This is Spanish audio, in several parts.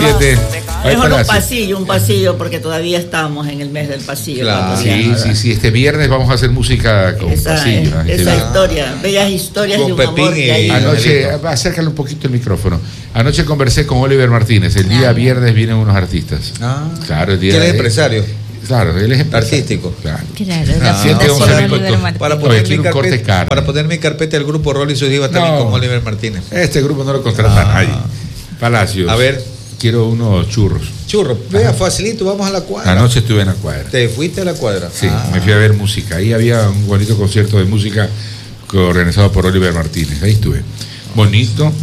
7. Mejor un pasillo, porque todavía estamos en el mes del pasillo. Claro. Sí, este viernes vamos a hacer música con pasillo. Esa historia, bellas historias con de un amor que hay. Anoche, acércale un poquito el micrófono. Anoche conversé con Oliver Martínez. El día viernes vienen unos artistas. Claro, el día. ¿Quién es empresario? Claro, él es artístico. Claro. Para poner mi carpeta del grupo Rolly y sus divas también con Oliver Martínez. Este grupo no lo contrata a nadie. Palacios. A ver. Quiero unos churros. Churros. Vea, facilito, vamos a la cuadra. Anoche estuve en la cuadra. ¿Te fuiste a la cuadra? Sí, me fui a ver música. Ahí había un bonito concierto de música organizado por Oliver Martínez. Ahí estuve. Bonito.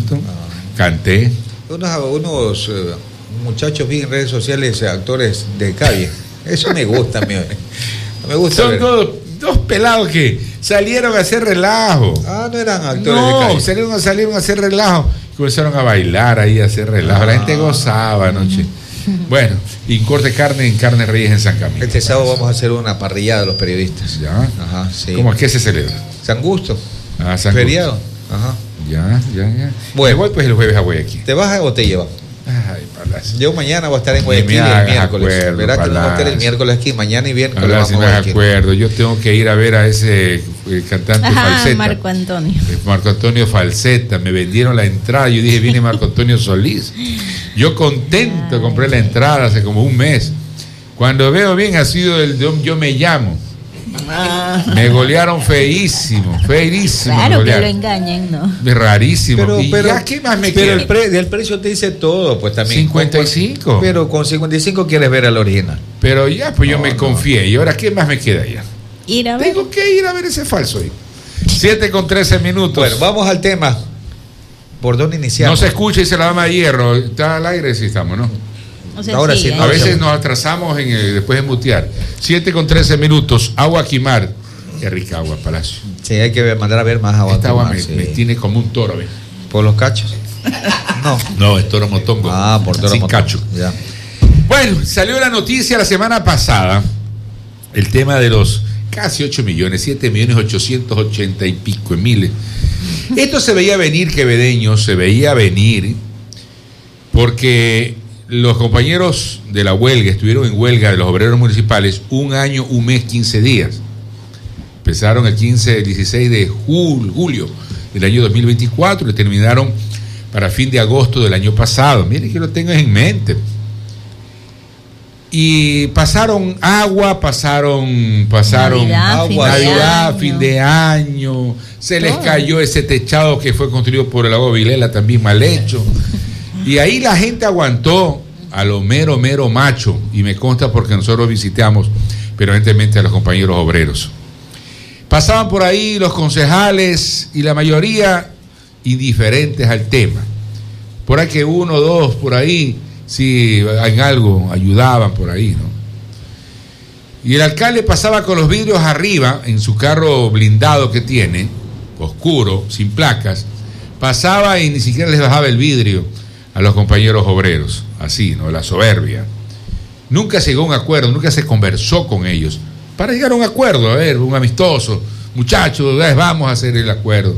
Canté. Unos muchachos vi en redes sociales, actores de calle. Eso me gusta a mí. Me gusta. Son dos pelados que salieron a hacer relajo. No eran actores de calle. Salieron a hacer relajo. Comenzaron a bailar ahí, a hacer relajo. La gente gozaba anoche. Bueno, y corte carne en Carne Reyes en San Camilo. Este sábado vamos a hacer una parrillada de los periodistas. ¿Ya? Ajá, sí. ¿Cómo es que se celebra? San Gusto. San Feriado. Gusto. Ajá. Ya. Bueno, voy pues el jueves a Guayaquil. ¿Te vas o te llevas? Ay, Palacio. Yo mañana voy a estar en Guayaquil el miércoles. Verás que no voy a estar el miércoles aquí, mañana y viernes. Si me acuerdo, yo tengo que ir a ver a ese cantante falseta. Marco Antonio. Marco Antonio Falseta, me vendieron la entrada, yo dije, viene Marco Antonio Solís. Yo contento, compré la entrada hace como un mes. Cuando veo bien ha sido el de Yo Me Llamo. Me golearon feísimo. Claro que lo engañen, ¿no? Rarísimo. Pero ya, ¿qué más me queda? Pero el precio te dice todo, pues también. 55. Pero con 55 quieres ver al original. Pero ya, pues yo me confié. ¿Y ahora qué más me queda ya? Tengo que ir a ver ese falso ahí. 7:13. Bueno, vamos al tema. ¿Por dónde iniciamos? No se escucha, dice la dama de hierro. ¿Está al aire? Sí estamos, ¿no? O sea, ahora sí, a veces nos atrasamos después de mutear. 7:13. Agua Quimar. Qué rica agua, Palacio. Sí, hay que mandar a ver más agua. Esta agua me tiene como un toro, ¿ves? ¿Por los cachos? No, es toro motongo. Por toro sin motongo. Cacho. Ya. Bueno, salió la noticia la semana pasada. El tema de los casi 8 millones, 7.880.000 y pico en miles. Esto se veía venir, quevedeño, se veía venir, porque los compañeros de la huelga estuvieron en huelga de los obreros municipales 1 año, 1 mes, 15 días. Empezaron el 16 de julio del año 2024 y terminaron para fin de agosto del año pasado. Miren que lo tengo en mente. Y pasaron agua, pasaron Navidad, fin de año. Se les cayó ese techado que fue construido por el Agua Vilela, también mal hecho. Y ahí la gente aguantó a lo mero macho, y me consta porque nosotros visitamos permanentemente a los compañeros obreros. Pasaban por ahí los concejales y la mayoría indiferentes al tema. Por ahí que 1 o 2 por ahí, si en algo ayudaban por ahí, ¿no? Y el alcalde pasaba con los vidrios arriba en su carro blindado que tiene, oscuro, sin placas, pasaba y ni siquiera les bajaba el vidrio a los compañeros obreros, así, ¿no? La soberbia. Nunca se llegó a un acuerdo, nunca se conversó con ellos para llegar a un acuerdo, a ver, un amistoso, muchachos, vamos a hacer el acuerdo.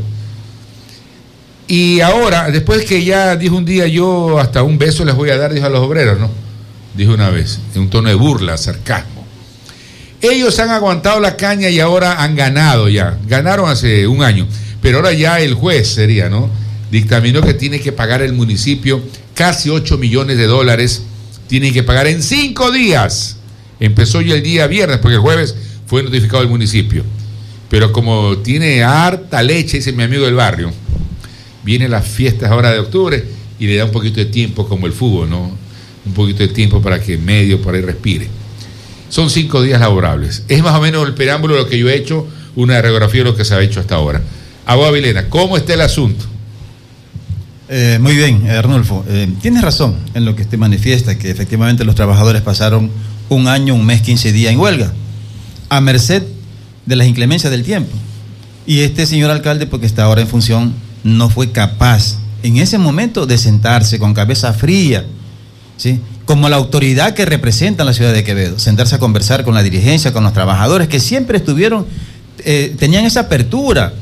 Y ahora, después que ya dijo un día, yo hasta un beso les voy a dar, dijo a los obreros, ¿no? Dijo una vez, en un tono de burla, sarcasmo. Ellos han aguantado la caña y ahora han ganado ya. Ganaron hace 1 año, pero ahora ya el juez sería, ¿no? Dictaminó que tiene que pagar el municipio casi $8 millones, tiene que pagar en 5 días. Empezó ya el día viernes, porque el jueves fue notificado el municipio. Pero como tiene harta leche, dice mi amigo del barrio, vienen las fiestas ahora de octubre y le da un poquito de tiempo, como el fútbol, ¿no? Un poquito de tiempo para que medio por ahí respire. Son 5 días laborables. Es más o menos el preámbulo de lo que yo he hecho, una radiografía de lo que se ha hecho hasta ahora. Abogado Vilena, ¿cómo está el asunto? Muy bien, Arnulfo. Tienes razón en lo que usted manifiesta, que efectivamente los trabajadores pasaron 1 año, 1 mes, 15 días en huelga, a merced de las inclemencias del tiempo. Y este señor alcalde, porque está ahora en función, no fue capaz en ese momento de sentarse con cabeza fría, ¿sí?, como la autoridad que representa en la ciudad de Quevedo, sentarse a conversar con la dirigencia, con los trabajadores que siempre estuvieron, tenían esa apertura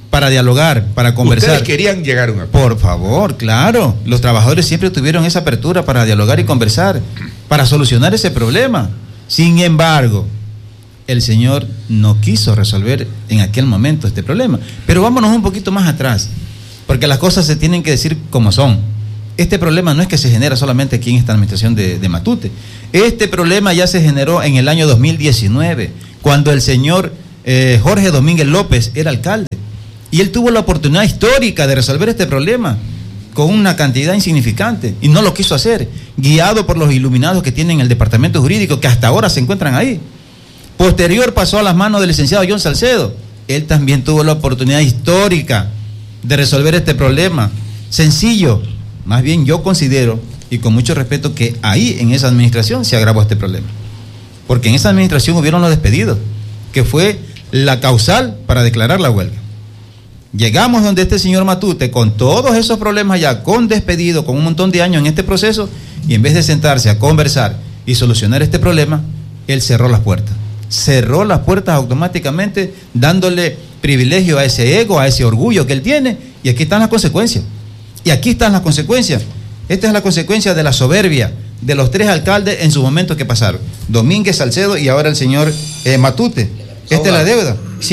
para dialogar, para conversar. Ustedes querían llegar a un acuerdo. Por favor, claro. Los trabajadores siempre tuvieron esa apertura para dialogar y conversar, para solucionar ese problema. Sin embargo, el señor no quiso resolver en aquel momento este problema. Pero vámonos un poquito más atrás, porque las cosas se tienen que decir como son. Este problema no es que se genera solamente aquí en esta administración de Matute. Este problema ya se generó en el año 2019, cuando el señor Jorge Domínguez López era alcalde. Y él tuvo la oportunidad histórica de resolver este problema con una cantidad insignificante y no lo quiso hacer, guiado por los iluminados que tienen el departamento jurídico, que hasta ahora se encuentran ahí. Posterior pasó a las manos del licenciado John Salcedo. Él también tuvo la oportunidad histórica de resolver este problema. Sencillo. Más bien yo considero, y con mucho respeto, que ahí en esa administración se agravó este problema. Porque en esa administración hubieron los despedidos, que fue la causal para declarar la huelga. Llegamos donde este señor Matute, con todos esos problemas ya, con despedido, con un montón de años en este proceso, y en vez de sentarse a conversar y solucionar este problema, él cerró las puertas. Cerró las puertas automáticamente, dándole privilegio a ese ego, a ese orgullo que él tiene, y aquí están las consecuencias. Y aquí están las consecuencias. Esta es la consecuencia de la soberbia de los tres alcaldes en su momento que pasaron. Domínguez, Salcedo y ahora el señor Matute. Esta es la deuda.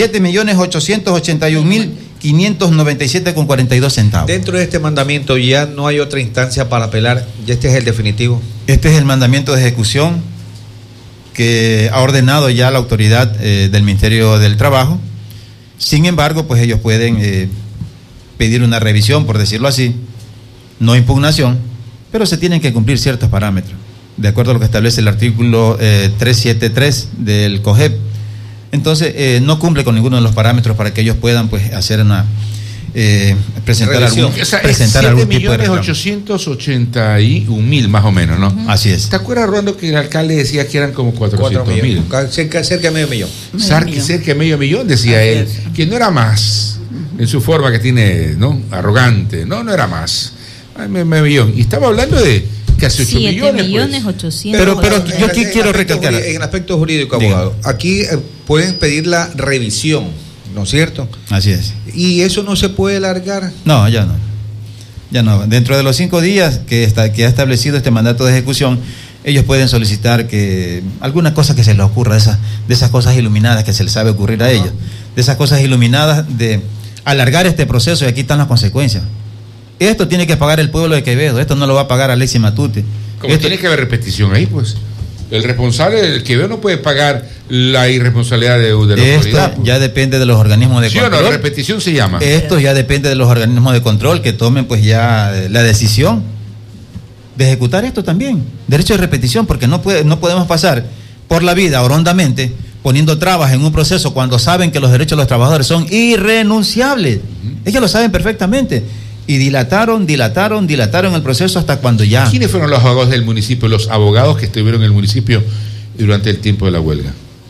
7.881.597,42 centavos. Dentro de este mandamiento ya no hay otra instancia para apelar, ya este es el definitivo. Este es el mandamiento de ejecución que ha ordenado ya la autoridad del Ministerio del Trabajo. Sin embargo, pues ellos pueden pedir una revisión, por decirlo así, no impugnación, pero se tienen que cumplir ciertos parámetros, de acuerdo a lo que establece el artículo 373 del COGEP. Entonces, no cumple con ninguno de los parámetros para que ellos puedan pues hacer una presentar algún tipo de reclamo. 7.881.000 más o menos, ¿no? Así es. ¿Te acuerdas, Rolando, que el alcalde decía que eran como 400.000? Cerca de medio millón. Cerca de medio millón, decía él, que no era más, en su forma que tiene, ¿no? Arrogante, no era más. Medio millón. Y estaba hablando de casi 8 millones. Pues. Pero yo aquí quiero recalcar. En aspecto jurídico, abogado, aquí pueden pedir la revisión, ¿no es cierto? Así es. ¿Y eso no se puede alargar? No, ya no. Ya no. Dentro de los 5 días que ha establecido este mandato de ejecución, ellos pueden solicitar que alguna cosa que se les ocurra, de esas cosas iluminadas que se les sabe ocurrir a ellos, de esas cosas iluminadas de alargar este proceso, y aquí están las consecuencias. Esto tiene que pagar el pueblo de Quevedo, esto no lo va a pagar Alexis Matute. Como tiene que haber repetición ahí, pues. El responsable del Quevedo no puede pagar la irresponsabilidad de la autoridad. Esto ya depende de los organismos de control. ¿Sí o no? Repetición se llama. Esto ya depende de los organismos de control que tomen pues ya la decisión de ejecutar esto también. Derecho de repetición, porque no podemos pasar por la vida orondamente poniendo trabas en un proceso cuando saben que los derechos de los trabajadores son irrenunciables. Ellos lo saben perfectamente. Y dilataron el proceso hasta cuando ya... ¿Quiénes fueron los abogados del municipio, los abogados que estuvieron en el municipio durante el tiempo de la huelga?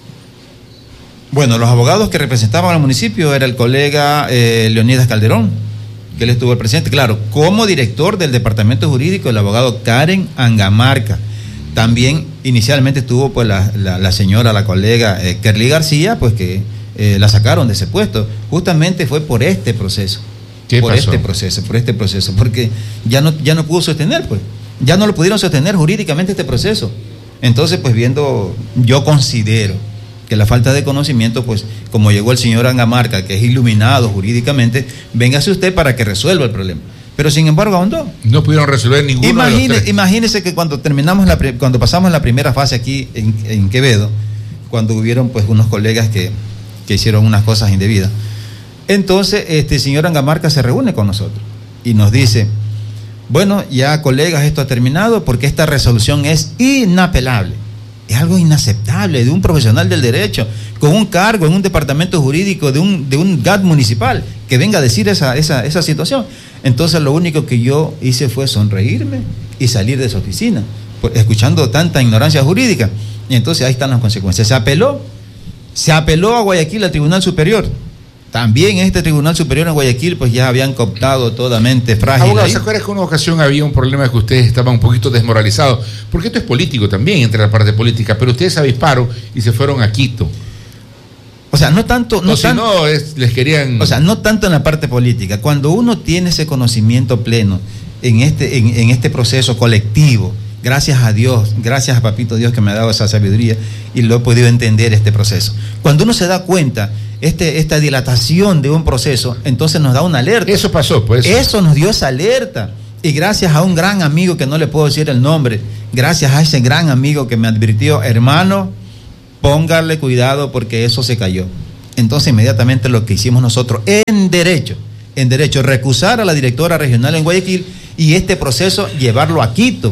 Bueno, los abogados que representaban al municipio era el colega Leonidas Calderón, que él estuvo presente, claro, como director del departamento jurídico, el abogado Karen Angamarca. También inicialmente estuvo pues la señora, la colega Kerly García, pues que la sacaron de ese puesto. Justamente fue por este proceso. Por este proceso, porque ya no pudo sostener, pues, ya no lo pudieron sostener jurídicamente este proceso. Entonces, pues yo considero que la falta de conocimiento, pues, como llegó el señor Angamarca, que es iluminado jurídicamente, véngase usted para que resuelva el problema. Pero sin embargo, ahondó. No pudieron resolver ninguno de los tres. Imagínese que cuando pasamos la primera fase aquí en Quevedo, cuando hubieron pues unos colegas que hicieron unas cosas indebidas. Entonces, este señor Angamarca se reúne con nosotros y nos dice, bueno, ya colegas, esto ha terminado porque esta resolución es inapelable. Es algo inaceptable de un profesional del derecho, con un cargo en un departamento jurídico de un GAT municipal, que venga a decir esa situación. Entonces, lo único que yo hice fue sonreírme y salir de su oficina, escuchando tanta ignorancia jurídica. Y entonces ahí están las consecuencias. Se apeló a Guayaquil, al Tribunal Superior. También en este Tribunal Superior en Guayaquil, pues ya habían cooptado toda mente frágil. Abogado, ¿se acuerda que en una ocasión había un problema de que ustedes estaban un poquito desmoralizados? Porque esto es político también, entre la parte política, pero ustedes se avisparon y se fueron a Quito. O sea, no tanto... les querían... O sea, no tanto en la parte política. Cuando uno tiene ese conocimiento pleno en este proceso colectivo, gracias a Dios, gracias a Papito Dios que me ha dado esa sabiduría y lo he podido entender este proceso. Cuando uno se da cuenta esta dilatación de un proceso, entonces nos da una alerta. Eso pasó, pues. Eso nos dio esa alerta. Y gracias a un gran amigo que no le puedo decir el nombre, gracias a ese gran amigo que me advirtió, hermano, póngale cuidado porque eso se cayó. Entonces inmediatamente lo que hicimos nosotros en derecho, recusar a la directora regional en Guayaquil y este proceso llevarlo a Quito,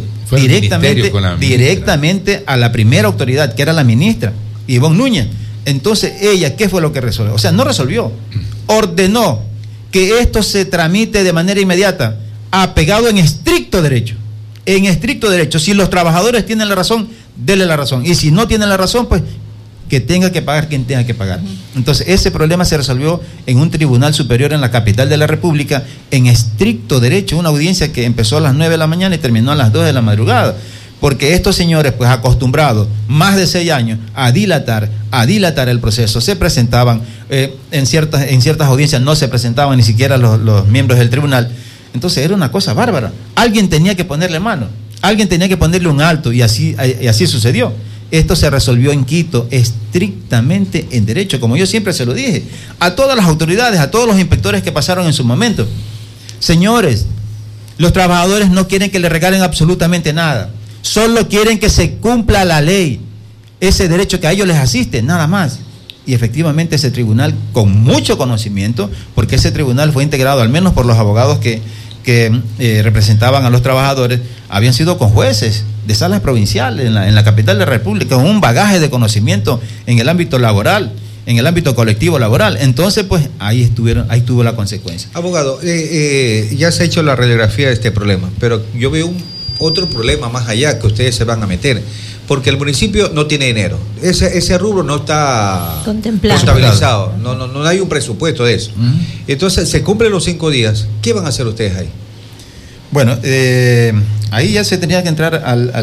directamente a la primera autoridad, que era la ministra, Ivonne Núñez. Entonces ella, ¿qué fue lo que resolvió? O sea, no resolvió, ordenó que esto se tramite de manera inmediata, apegado en estricto derecho. En estricto derecho. Si los trabajadores tienen la razón, denle la razón. Y si no tienen la razón, pues que tenga que pagar quien tenga que pagar. Entonces, ese problema se resolvió en un tribunal superior en la capital de la República, en estricto derecho, una audiencia que empezó a las 9 de la mañana y terminó a las 2 de la madrugada. Porque estos señores, pues acostumbrados más de 6 años a dilatar el proceso, se presentaban, en ciertas audiencias no se presentaban ni siquiera los miembros del tribunal. Entonces era una cosa bárbara. Alguien tenía que ponerle mano, alguien tenía que ponerle un alto y así sucedió. Esto se resolvió en Quito estrictamente en derecho, como yo siempre se lo dije, a todas las autoridades, a todos los inspectores que pasaron en su momento. Señores, los trabajadores no quieren que le regalen absolutamente nada, solo quieren que se cumpla la ley, ese derecho que a ellos les asiste, nada más. Y efectivamente ese tribunal, con mucho conocimiento, porque ese tribunal fue integrado al menos por los abogados que representaban a los trabajadores, habían sido con jueces de salas provinciales en la capital de la República, con un bagaje de conocimiento en el ámbito laboral, en el ámbito colectivo laboral. Entonces, pues ahí tuvo la consecuencia. Abogado, ya se ha hecho la radiografía de este problema, pero yo veo otro problema más allá que ustedes se van a meter. Porque el municipio no tiene dinero. Ese rubro no está contabilizado. No hay un presupuesto de eso. Entonces, se cumplen los 5 días. ¿Qué van a hacer ustedes ahí? Bueno, ahí ya se tenía que entrar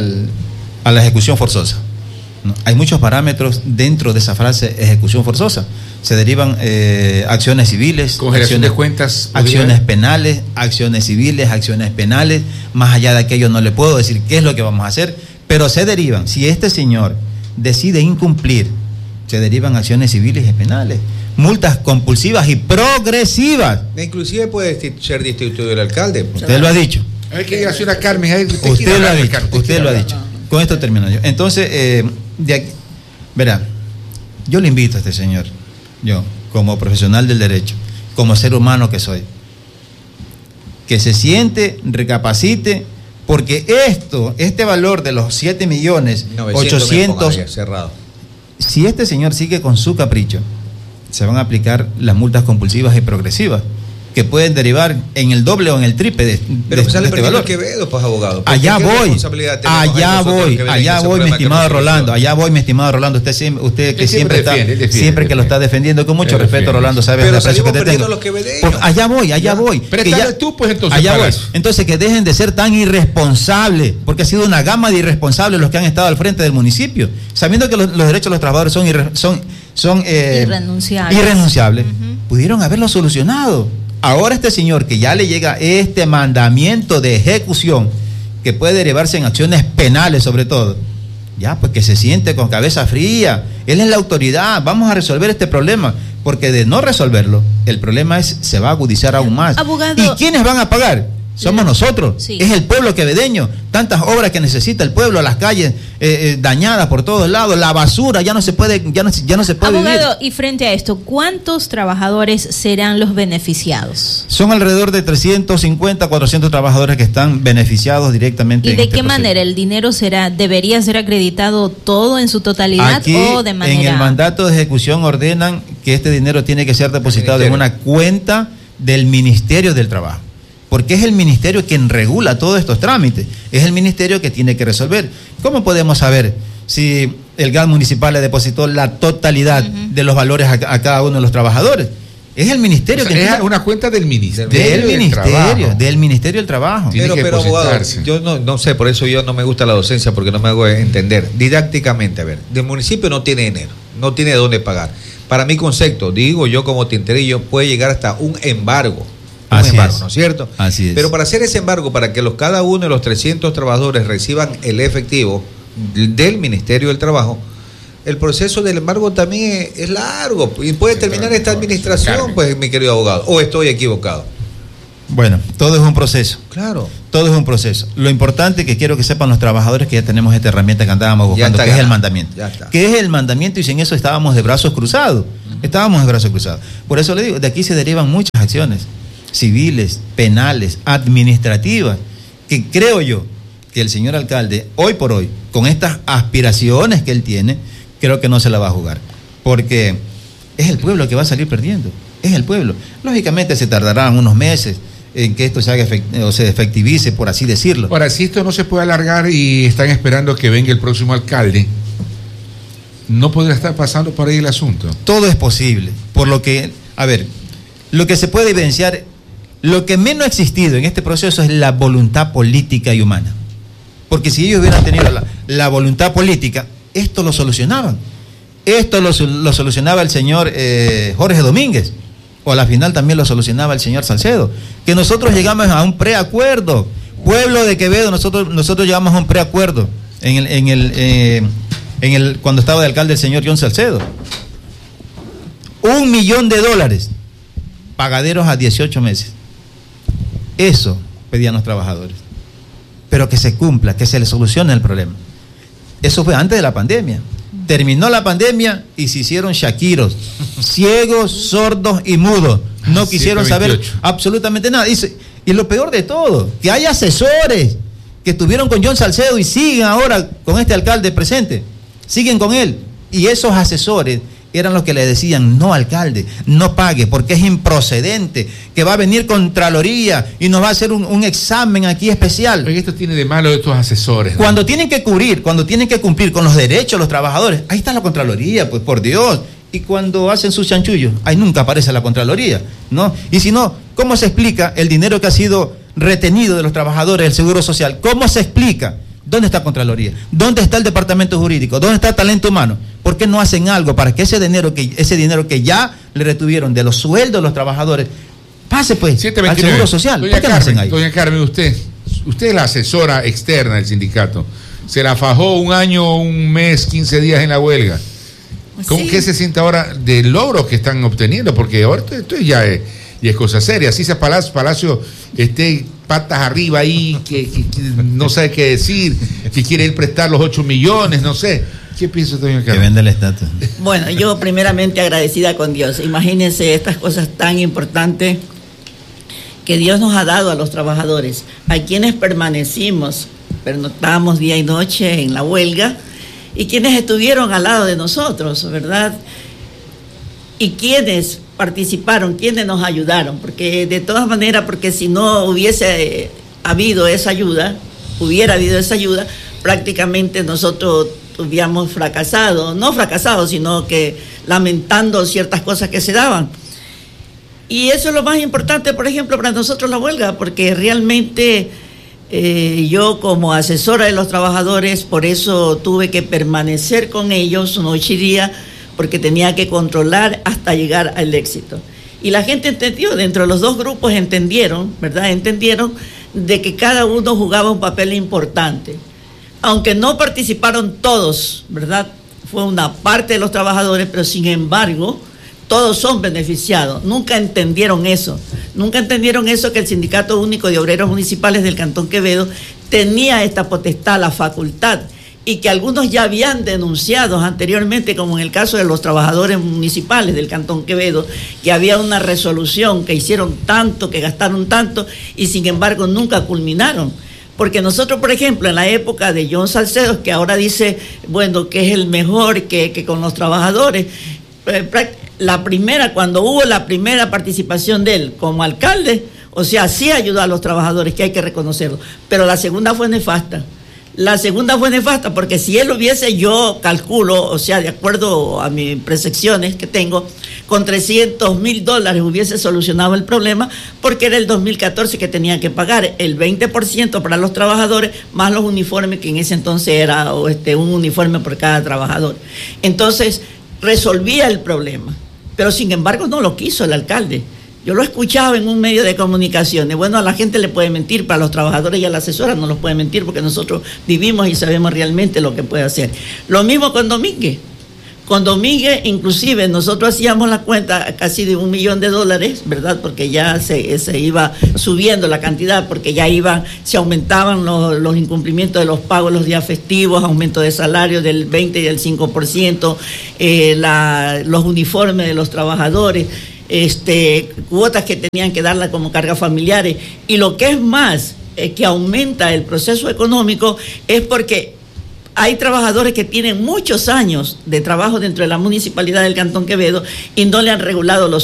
a la ejecución forzosa, ¿no? Hay muchos parámetros dentro de esa frase ejecución forzosa. Se derivan acciones civiles, congelación de cuentas, acciones penales, acciones civiles, acciones penales. Más allá de aquello no le puedo decir qué es lo que vamos a hacer. Pero se derivan, si este señor decide incumplir, se derivan acciones civiles y penales, multas compulsivas y progresivas. Inclusive puede ser destituido el alcalde. Usted lo ha dicho. Hay que hacer una Carmen. Usted lo ha dicho. Con esto termino yo. Entonces, verá, yo le invito a este señor, yo, como profesional del derecho, como ser humano que soy, que se siente, recapacite. Porque este valor de los 7.800.000, cerrado. Si este señor sigue con su capricho, se van a aplicar las multas compulsivas y progresivas, que pueden derivar en el doble o en el triple de este valor. Quevedo, pues, abogado. Allá voy, mi estimado Rolando. Usted que siempre que lo está defendiendo con mucho respeto, Rolando, sabe el aprecio que te tengo. Pues allá voy. Pero tú, pues, entonces. Allá voy. Entonces, que dejen de ser tan irresponsables, porque ha sido una gama de irresponsables los que han estado al frente del municipio, sabiendo que los derechos de los trabajadores son irrenunciables. Pudieron haberlo solucionado. Ahora este señor que ya le llega este mandamiento de ejecución, que puede derivarse en acciones penales sobre todo, ya pues que se siente con cabeza fría. Él es la autoridad, vamos a resolver este problema, porque de no resolverlo, el problema se va a agudizar aún más. Abogado, ¿y quiénes van a pagar? Somos nosotros, sí. Es el pueblo quevedeño, tantas obras que necesita el pueblo, las calles dañadas por todos lados, la basura, ya no se puede abogado, vivir. Y frente a esto, ¿cuántos trabajadores serán los beneficiados? Son alrededor de 350, 400 trabajadores que están beneficiados directamente. ¿Y de qué manera el dinero debería ser acreditado todo en su totalidad? Aquí, o de manera... en el mandato de ejecución ordenan que este dinero tiene que ser depositado en una cuenta del Ministerio del Trabajo. Porque es el ministerio quien regula todos estos trámites, es el ministerio que tiene que resolver. ¿Cómo podemos saber si el GAN municipal le depositó la totalidad de los valores a cada uno de los trabajadores? Es el ministerio que es una cuenta del ministerio del Ministerio del Trabajo. Pero abogado, yo no sé, por eso yo no me gusta la docencia, porque no me hago entender. Didácticamente, a ver, el municipio no tiene dinero, no tiene de dónde pagar. para mi concepto, digo yo como Tinterillo, puede llegar hasta un embargo. ¿No es cierto? Así es. Pero para hacer ese embargo, para que cada uno de los 300 trabajadores reciban el efectivo del Ministerio del Trabajo, el proceso del embargo también es largo y puede terminar esta administración, pues, mi querido abogado. ¿O estoy equivocado? Bueno, todo es un proceso. Claro. Todo es un proceso. Lo importante que quiero que sepan los trabajadores que ya tenemos esta herramienta que andábamos buscando, que es el mandamiento. Que es el mandamiento y sin eso estábamos de brazos cruzados. Estábamos de brazos cruzados. Por eso le digo, de aquí se derivan muchas acciones civiles, penales, administrativas, que creo yo que el señor alcalde, hoy por hoy, con estas aspiraciones que él tiene, creo que no se la va a jugar, porque es el pueblo que va a salir perdiendo, es el pueblo. Lógicamente se tardarán unos meses en que esto se haga o se efectivice, por así decirlo. Ahora, si esto no se puede alargar y están esperando que venga el próximo alcalde, ¿no podrá estar pasando por ahí el asunto? Todo es posible, por lo que, a ver, lo que se puede evidenciar, lo que menos ha existido en este proceso es la voluntad política y humana. Porque si ellos hubieran tenido la voluntad política, esto lo solucionaban. Esto lo solucionaba el señor Jorge Domínguez, o a la final también lo solucionaba el señor Salcedo. Que nosotros llegamos a un preacuerdo. Pueblo de Quevedo, nosotros llegamos a un preacuerdo cuando estaba de alcalde el señor John Salcedo. $1 millón, pagaderos a 18 meses. Eso pedían los trabajadores. Pero que se cumpla, que se les solucione el problema. Eso fue antes de la pandemia. Terminó la pandemia y se hicieron shakiros, ciegos, sordos y mudos. No quisieron saber absolutamente nada. Y lo peor de todo, que hay asesores que estuvieron con John Salcedo y siguen ahora con este alcalde presente. Siguen con él. Y esos asesores eran los que le decían: no, alcalde, no pague, porque es improcedente, que va a venir Contraloría y nos va a hacer un examen aquí especial. Pero esto tiene de malo estos asesores, ¿no? Cuando tienen que cumplir con los derechos de los trabajadores, ahí está la Contraloría, pues, por Dios. Y cuando hacen sus chanchullos, ahí nunca aparece la Contraloría, ¿no? Y si no, ¿cómo se explica el dinero que ha sido retenido de los trabajadores del Seguro Social? ¿Cómo se explica? ¿Dónde está Contraloría? ¿Dónde está el Departamento Jurídico? ¿Dónde está Talento Humano? ¿Por qué no hacen algo para que ese dinero que ya le retuvieron de los sueldos de los trabajadores pase, pues, al Seguro Social? ¿Por qué no hacen ahí? Doña Carmen, usted es la asesora externa del sindicato. Se la fajó un año, un mes, 15 días en la huelga. ¿Cómo que se siente ahora de logros que están obteniendo? Porque ahora esto ya es cosa seria. Así sea Palacio esté patas arriba ahí, que no sabe qué decir, que quiere él prestar los 8 millones, no sé. ¿Qué piensa usted, doña Carmen? Que vende la estatua. Bueno, yo primeramente agradecida con Dios. Imagínense estas cosas tan importantes que Dios nos ha dado a los trabajadores, a quienes permanecimos, pernoctamos día y noche en la huelga, y quienes estuvieron al lado de nosotros, ¿verdad? Y quienes participaron, quienes nos ayudaron, porque de todas maneras, porque si no hubiese habido esa ayuda, prácticamente nosotros hubiéramos fracasado, no fracasado, sino que lamentando ciertas cosas que se daban. Y eso es lo más importante, por ejemplo, para nosotros la huelga, porque realmente yo como asesora de los trabajadores, por eso tuve que permanecer con ellos noche y día, porque tenía que controlar hasta llegar al éxito. Y la gente entendió, dentro de los dos grupos entendieron, ¿verdad? Entendieron de que cada uno jugaba un papel importante. Aunque no participaron todos, ¿verdad? Fue una parte de los trabajadores, pero sin embargo, todos son beneficiados. Nunca entendieron eso, que el Sindicato Único de Obreros Municipales del Cantón Quevedo tenía esta potestad, la facultad, y que algunos ya habían denunciado anteriormente, como en el caso de los trabajadores municipales del Cantón Quevedo, que había una resolución, que hicieron tanto, que gastaron tanto, y sin embargo nunca culminaron. Porque nosotros, por ejemplo, en la época de John Salcedo, que ahora dice, bueno, que es el mejor que con los trabajadores, cuando hubo la primera participación de él como alcalde, o sea, sí ayudó a los trabajadores, que hay que reconocerlo, pero la segunda fue nefasta. Porque si él hubiese, yo calculo, o sea, de acuerdo a mis percepciones que tengo, con $300,000 hubiese solucionado el problema, porque era el 2014 que tenían que pagar el 20% para los trabajadores, más los uniformes, que en ese entonces era un uniforme por cada trabajador. Entonces, resolvía el problema. Pero sin embargo no lo quiso el alcalde. Yo lo he escuchado en un medio de comunicaciones. Bueno, a la gente le puede mentir, para los trabajadores y a la asesora no los puede mentir porque nosotros vivimos y sabemos realmente lo que puede hacer. Lo mismo con Domínguez. Con Domínguez, inclusive, nosotros hacíamos la cuenta casi de $1 millón, ¿verdad? Porque ya se iba subiendo la cantidad, porque ya se aumentaban los incumplimientos de los pagos los días festivos, aumento de salario del 20 y del 5%, los uniformes de los trabajadores, cuotas que tenían que darla como cargas familiares. Y lo que es más, que aumenta el proceso económico, es porque hay trabajadores que tienen muchos años de trabajo dentro de la municipalidad del Cantón Quevedo y no le han regulado los